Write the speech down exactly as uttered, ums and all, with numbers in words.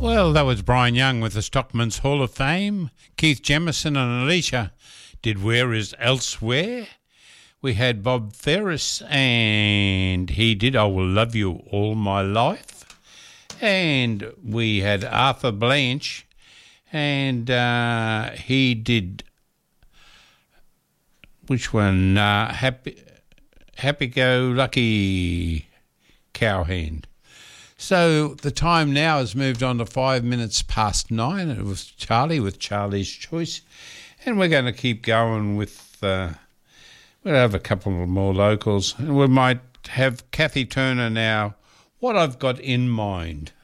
Well, that was Brian Young with the Stockman's Hall of Fame. Keith Jemison and Alicia did Where Is Elsewhere. We had Bob Ferris and he did I Will Love You All My Life. And we had Arthur Blanche and uh, he did, which one? Uh, Happy, Happy Go Lucky Cowhand. So the time now has moved on to five minutes past nine. It was Charlie with Charlie's Choice. And we're going to keep going with, uh, we'll have a couple more locals. And we might have Kathy Turner now, What I've Got in Mind.